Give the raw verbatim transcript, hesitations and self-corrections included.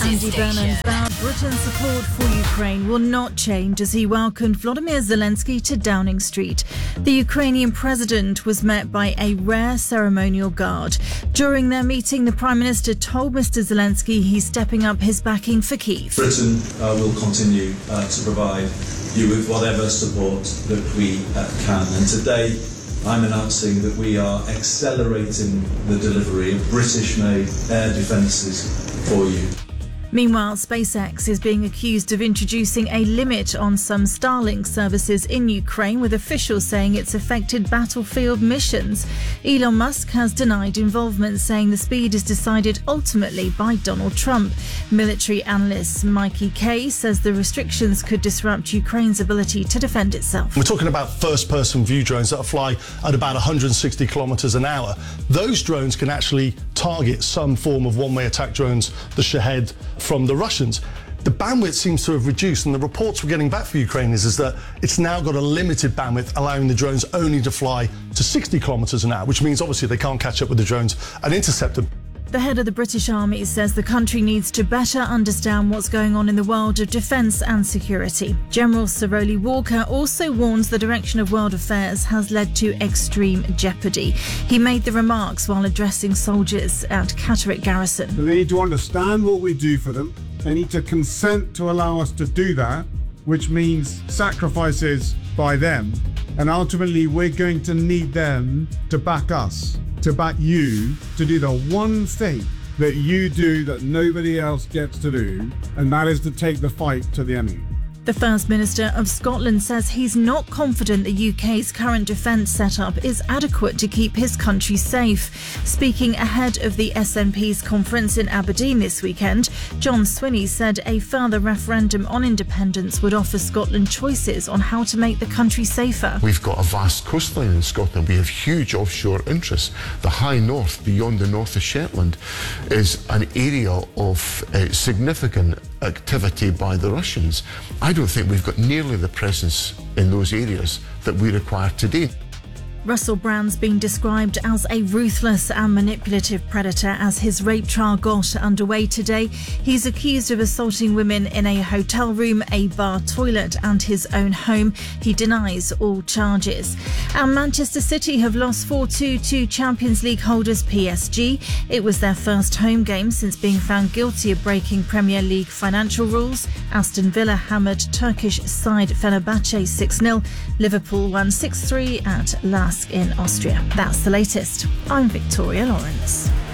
Andy Burnham vowed Britain's support for Ukraine will not change as he welcomed Volodymyr Zelensky to Downing Street. The Ukrainian president was met by a rare ceremonial guard. During their meeting, the Prime Minister told Mister Zelensky he's stepping up his backing for Kyiv. Britain uh, will continue uh, to provide you with whatever support that we uh, can. And today, I'm announcing that we are accelerating the delivery of British-made air defences for you. Meanwhile, SpaceX is being accused of introducing a limit on some Starlink services in Ukraine, with officials saying it's affected battlefield missions. Elon Musk has denied involvement, saying the speed is decided ultimately by Donald Trump. Military analyst Mikey Kay says the restrictions could disrupt Ukraine's ability to defend itself. We're talking about first-person view drones that fly at about one hundred sixty kilometres an hour. Those drones can actually target some form of one-way attack drones, the Shahed, from the Russians. The bandwidth seems to have reduced, and the reports we're getting back from Ukraine is, is that it's now got a limited bandwidth, allowing the drones only to fly to sixty kilometres an hour, which means obviously they can't catch up with the drones and intercept them. The head of the British Army says the country needs to better understand what's going on in the world of defence and security. General Sir Rowley Walker also warns the direction of world affairs has led to extreme jeopardy. He made the remarks while addressing soldiers at Catterick Garrison. They need to understand what we do for them. They need to consent to allow us to do that, which means sacrifices by them. And ultimately, we're going to need them to back us, to back you, to do the one thing that you do that nobody else gets to do, and that is to take the fight to the enemy. The First Minister of Scotland says he's not confident the U K's current defence setup is adequate to keep his country safe. Speaking ahead of the S N P's conference in Aberdeen this weekend, John Swinney said a further referendum on independence would offer Scotland choices on how to make the country safer. We've got a vast coastline in Scotland. We have huge offshore interests. The high north, beyond the north of Shetland, is an area of uh, significant activity by the Russians. I don't think we've got nearly the presence in those areas that we require today. Russell Brand's been described as a ruthless and manipulative predator as his rape trial got underway today. He's accused of assaulting women in a hotel room, a bar toilet and his own home. He denies all charges. And Manchester City have lost four two to Champions League holders P S G. It was their first home game since being found guilty of breaking Premier League financial rules. Aston Villa hammered Turkish side Fenerbahce six nil. Liverpool won six three at Lask in Austria. That's the latest. I'm Victoria Lawrence.